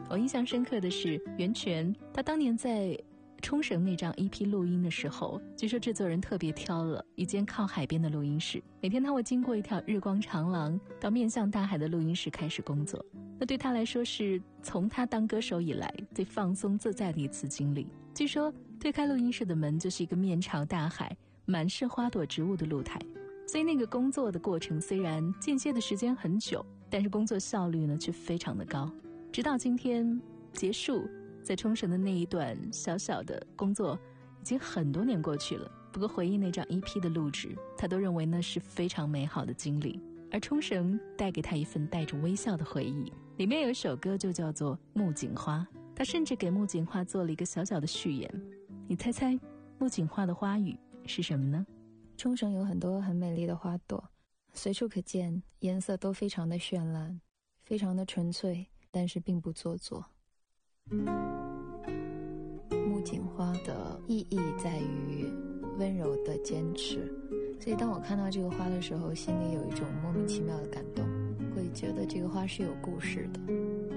我印象深刻的是袁泉，他当年在冲绳那张 EP 录音的时候，据说制作人特别挑了一间靠海边的录音室，每天他会经过一条日光长廊到面向大海的录音室开始工作。那对他来说是从他当歌手以来最放松自在的一次经历。据说推开录音室的门就是一个面朝大海满是花朵植物的露台，所以那个工作的过程虽然间歇的时间很久，但是工作效率呢却非常的高。直到今天结束，在冲绳的那一段小小的工作已经很多年过去了，不过回忆那张 EP 的录制，他都认为那是非常美好的经历，而冲绳带给他一份带着微笑的回忆。里面有一首歌就叫做《木槿花》，他甚至给木槿花做了一个小小的序言，你猜猜木槿花的花语是什么呢？ 冲绳有很多很美丽的花朵，随处可见，颜色都非常的绚烂，非常的纯粹，但是并不做作。木槿花的意义在于温柔的坚持，所以当我看到这个花的时候，心里有一种莫名其妙的感动，会觉得这个花是有故事的。